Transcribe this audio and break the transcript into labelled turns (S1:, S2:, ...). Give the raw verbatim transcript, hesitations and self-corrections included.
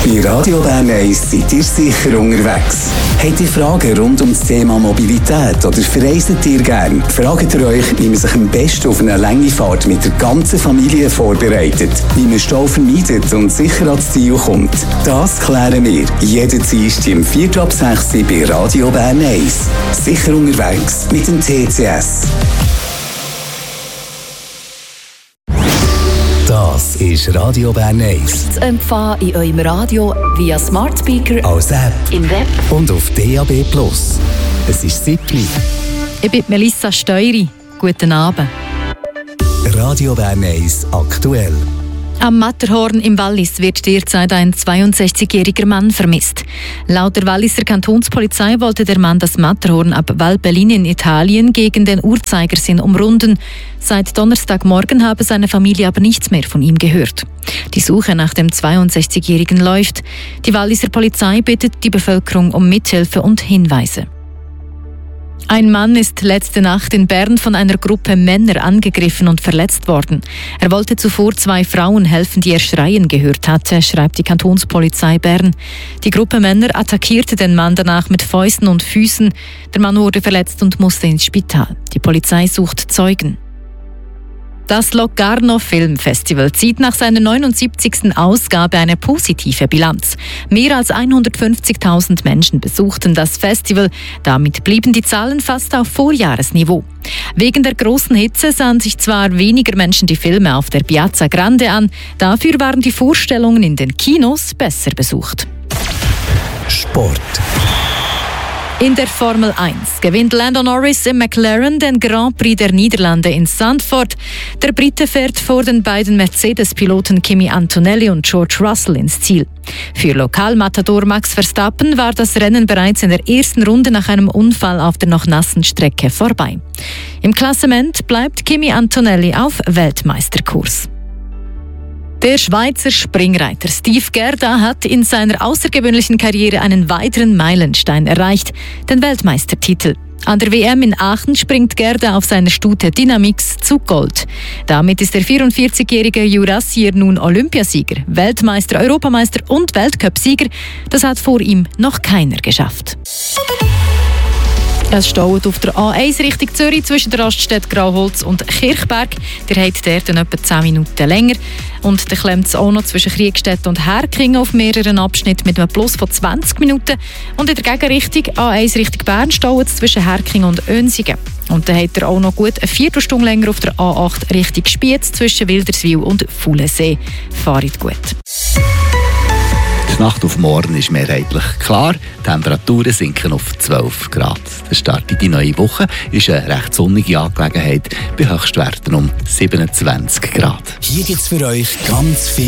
S1: Bei Radio Bern eins seid ihr sicher unterwegs. Habt ihr Fragen rund um das Thema Mobilität oder verreist ihr gern? Fragt ihr euch, wie man sich am besten auf eine lange Fahrt mit der ganzen Familie vorbereitet, wie man Stau vermeidet und sicher ans Ziel kommt? Das klären wir jeden Dienstag im vier ab sechs bei Radio Bern eins. Sicher unterwegs mit dem T C S. Das ist Radio Bern eins.
S2: Zu empfangen in eurem Radio via Smart Speaker,
S1: als App,
S2: im Web
S1: und auf D A B plus. Es ist Siebli.
S3: Ich bin Melissa Steury. Guten Abend.
S1: Radio Bern eins aktuell.
S3: Am Matterhorn im Wallis wird derzeit ein zweiundsechzigjähriger Mann vermisst. Laut der Walliser Kantonspolizei wollte der Mann das Matterhorn ab Valbellin in Italien gegen den Uhrzeigersinn umrunden. Seit Donnerstagmorgen habe seine Familie aber nichts mehr von ihm gehört. Die Suche nach dem zweiundsechzigjährigen läuft. Die Walliser Polizei bittet die Bevölkerung um Mithilfe und Hinweise. Ein Mann ist letzte Nacht in Bern von einer Gruppe Männer angegriffen und verletzt worden. Er wollte zuvor zwei Frauen helfen, die er schreien gehört hatte, schreibt die Kantonspolizei Bern. Die Gruppe Männer attackierte den Mann danach mit Fäusten und Füßen. Der Mann wurde verletzt und musste ins Spital. Die Polizei sucht Zeugen. Das Locarno Film Festival zieht nach seiner neunundsiebzigsten Ausgabe eine positive Bilanz. Mehr als hundertfünfzigtausend Menschen besuchten das Festival. Damit blieben die Zahlen fast auf Vorjahresniveau. Wegen der großen Hitze sahen sich zwar weniger Menschen die Filme auf der Piazza Grande an, dafür waren die Vorstellungen in den Kinos besser besucht.
S1: Sport.
S3: In der Formel eins gewinnt Lando Norris im McLaren den Grand Prix der Niederlande in Zandvoort. Der Brite fährt vor den beiden Mercedes-Piloten Kimi Antonelli und George Russell ins Ziel. Für Lokalmatador Max Verstappen war das Rennen bereits in der ersten Runde nach einem Unfall auf der noch nassen Strecke vorbei. Im Klassement bleibt Kimi Antonelli auf Weltmeisterkurs. Der Schweizer Springreiter Steve Gerda hat in seiner außergewöhnlichen Karriere einen weiteren Meilenstein erreicht, den Weltmeistertitel. An der W M in Aachen springt Gerda auf seiner Stute Dynamix zu Gold. Damit ist der vierundvierzigjährige Jurassier nun Olympiasieger, Weltmeister, Europameister und Weltcupsieger. Das hat vor ihm noch keiner geschafft. Es staut auf der A eins Richtung Zürich zwischen der Raststätte Grauholz und Kirchberg. Der hat dort dann etwa zehn Minuten länger. Und dann klemmt es auch noch zwischen Kriegstedt und Herking auf mehreren Abschnitten mit einem Plus von zwanzig Minuten. Und in der Gegenrichtung A eins Richtung Bern staut es zwischen Herking und Önsigen. Und dann hat er auch noch gut eine Viertelstunde länger auf der A acht Richtung Spiez zwischen Wilderswil und Fuhlensee. Fahrt gut.
S4: Die Nacht auf morgen ist mehrheitlich klar. Die Temperaturen sinken auf zwölf Grad. Der Start in die neue Woche ist eine recht sonnige Angelegenheit bei Höchstwerten um siebenundzwanzig Grad.
S1: Hier gibt's für euch ganz viel